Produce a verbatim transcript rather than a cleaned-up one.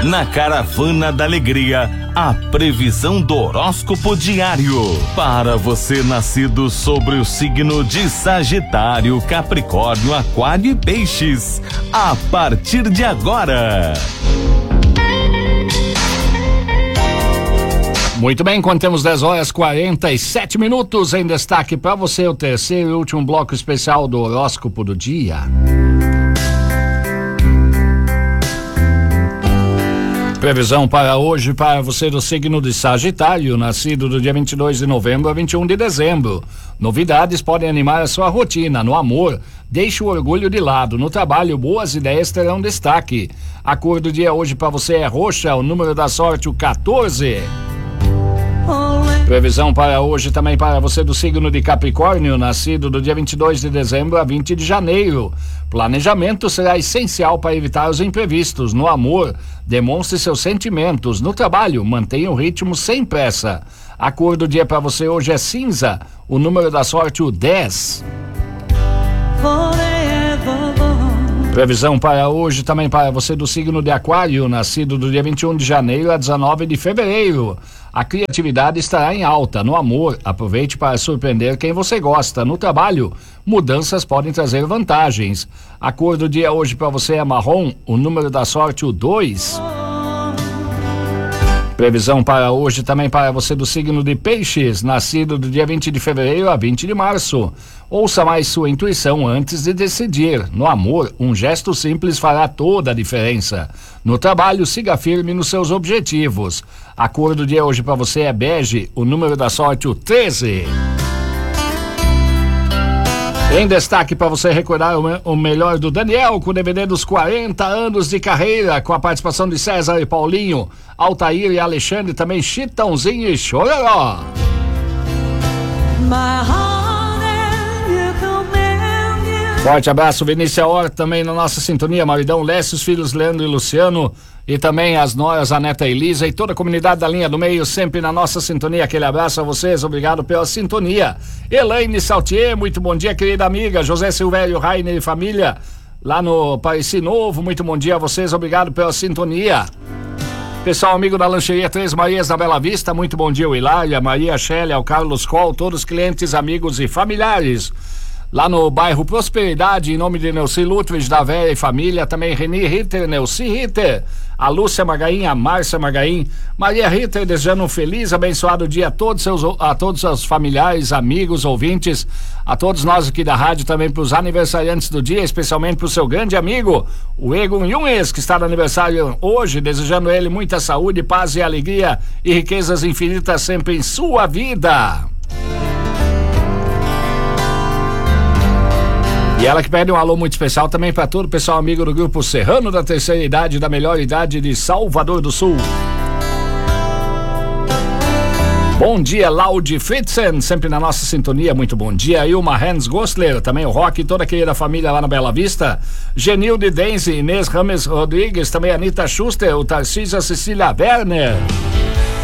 Na Caravana da Alegria, a previsão do horóscopo diário. Para você nascido sobre o signo de Sagitário, Capricórnio, Aquário e Peixes. A partir de agora. Muito bem, quando temos dez horas e quarenta e sete minutos, em destaque para você o terceiro e último bloco especial do horóscopo do dia. Previsão para hoje para você do signo de Sagitário, nascido do dia vinte e dois de novembro a vinte e um de dezembro. Novidades podem animar a sua rotina. No amor, deixe o orgulho de lado. No trabalho, boas ideias terão destaque. A cor do dia hoje para você é roxa, o número da sorte o quatorze. Previsão para hoje também para você do signo de Capricórnio, nascido do dia vinte e dois de dezembro a vinte de janeiro. Planejamento será essencial para evitar os imprevistos. No amor, demonstre seus sentimentos. No trabalho, mantenha o ritmo sem pressa. A cor do dia para você hoje é cinza, o número da sorte o dez. Previsão para hoje também para você do signo de Aquário, nascido do dia vinte e um de janeiro a dezenove de fevereiro. A criatividade estará em alta. No amor, aproveite para surpreender quem você gosta. No trabalho, mudanças podem trazer vantagens. A cor do dia hoje para você é marrom, o número da sorte o dois. Previsão para hoje também para você do signo de Peixes, nascido do dia vinte de fevereiro a vinte de março. Ouça mais sua intuição antes de decidir. No amor, um gesto simples fará toda a diferença. No trabalho, siga firme nos seus objetivos. A cor do dia hoje para você é bege, o número da sorte o treze. Em destaque para você recordar o, o melhor do Daniel, com o D V D dos quarenta anos de carreira, com a participação de César e Paulinho, Altair e Alexandre, também Chitãozinho e Chororó. Forte abraço, Vinícius Horta, também na nossa sintonia, maridão Lécio, os filhos Leandro e Luciano, e também as noras, a neta Elisa e toda a comunidade da linha do meio, sempre na nossa sintonia. Aquele abraço a vocês, obrigado pela sintonia. Elaine Saltier, muito bom dia, querida amiga. José Silvério, Rainer e família, lá no Pareci Novo, muito bom dia a vocês, obrigado pela sintonia. Pessoal amigo da Lancheria Três Marias da Bela Vista, muito bom dia, o Hilária, Maria Chélia, o Carlos Col, todos os clientes, amigos e familiares. Lá no bairro Prosperidade, em nome de Neuci Lutwig, da Vera e família, também Reni Ritter, Neuci Ritter, a Lúcia Magaim, a Márcia Magaim, Maria Ritter, desejando um feliz, abençoado dia a todos, seus, a todos os familiares, amigos, ouvintes, a todos nós aqui da rádio, também para os aniversariantes do dia, especialmente para o seu grande amigo, o Egon Yunes, que está no aniversário hoje, desejando ele muita saúde, paz e alegria e riquezas infinitas sempre em sua vida. E ela que pede um alô muito especial também para todo o pessoal amigo do Grupo Serrano da Terceira Idade, da melhor idade de Salvador do Sul. Bom dia, Laudi Fritzen, sempre na nossa sintonia, muito bom dia. Ilma Hans Gostler, também o Rock e toda a querida família lá na Bela Vista. Genilde Denze, Inês Rames Rodrigues, também a Anitta Schuster, o Tarcísio, a Cecília Werner.